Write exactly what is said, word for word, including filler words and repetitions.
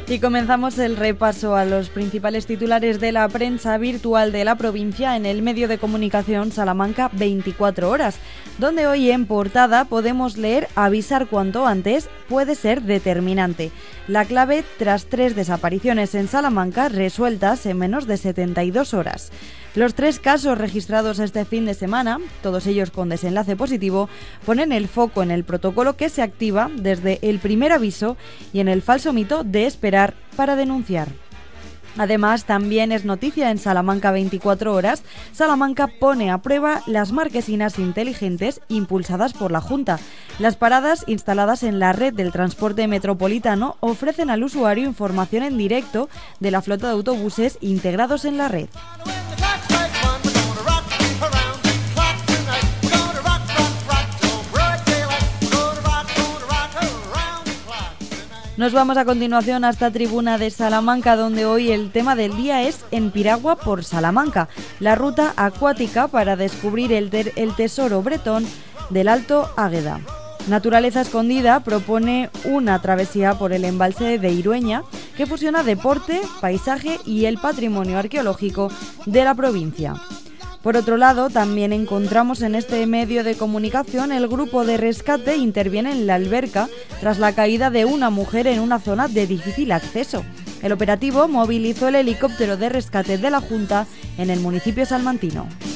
Y comenzamos el repaso a los principales titulares de la prensa virtual de la provincia en el medio de comunicación Salamanca veinticuatro horas, donde hoy en portada podemos leer: avisar cuanto antes puede ser determinante. La clave tras tres desapariciones en Salamanca resueltas en menos de setenta y dos horas. Los tres casos registrados este fin de semana, todos ellos con desenlace positivo, ponen el foco en el protocolo que se activa desde el primer aviso y en el falso mito de esperar para denunciar. Además, también es noticia en Salamanca veinticuatro horas, Salamanca pone a prueba las marquesinas inteligentes impulsadas por la Junta. Las paradas instaladas en la red del transporte metropolitano ofrecen al usuario información en directo de la flota de autobuses integrados en la red. Nos vamos a continuación hasta Tribuna de Salamanca, donde hoy el tema del día es En piragua por Salamanca, la ruta acuática para descubrir el, ter- el tesoro bretón del Alto Águeda. Naturaleza Escondida propone una travesía por el embalse de Irueña que fusiona deporte, paisaje y el patrimonio arqueológico de la provincia. Por otro lado, también encontramos en este medio de comunicación el grupo de rescate interviene en la alberca tras la caída de una mujer en una zona de difícil acceso. El operativo movilizó el helicóptero de rescate de la Junta en el municipio salmantino.